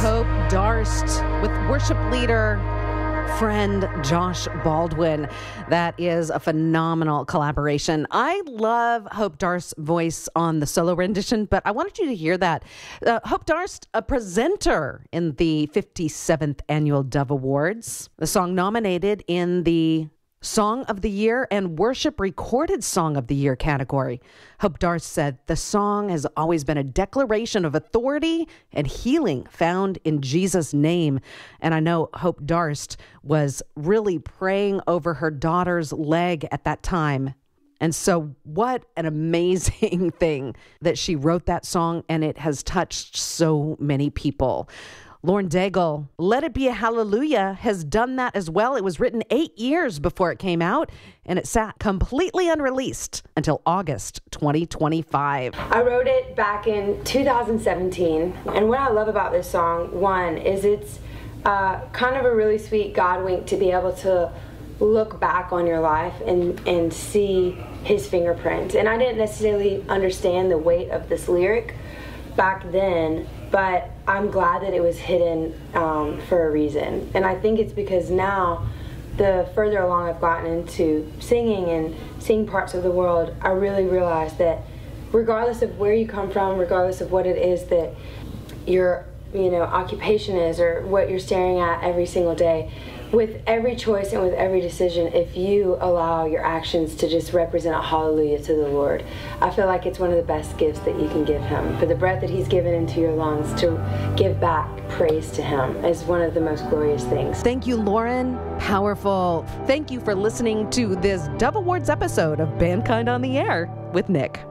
Hope Darst with worship leader, friend Josh Baldwin. That is a phenomenal collaboration. I love Hope Darst's voice on the solo rendition, but I wanted you to hear that. Hope Darst, a presenter in the 57th Annual Dove Awards. The song nominated in the Song of the Year and Worship Recorded Song of the Year category. Hope Darst said, the song has always been a declaration of authority and healing found in Jesus' name. And I know Hope Darst was really praying over her daughter's leg at that time. And so what an amazing thing that she wrote that song, and it has touched so many people. Lauren Daigle, Let It Be a Hallelujah, has done that as well. It was written 8 years before it came out, and it sat completely unreleased until August 2025. I wrote it back in 2017, and what I love about this song, one, is it's kind of a really sweet God wink to be able to look back on your life and see his fingerprint. And I didn't necessarily understand the weight of this lyric back then, but I'm glad that it was hidden for a reason. And I think it's because now, the further along I've gotten into singing and seeing parts of the world, I really realize that regardless of where you come from, regardless of what it is that your occupation is or what you're staring at every single day, with every choice and with every decision, if you allow your actions to just represent a hallelujah to the Lord, I feel like it's one of the best gifts that you can give him. For the breath that he's given into your lungs, to give back praise to him is one of the most glorious things. Thank you, Lauren. Powerful. Thank you for listening to this Dove Awards episode of Bandkind on the Air with Nick.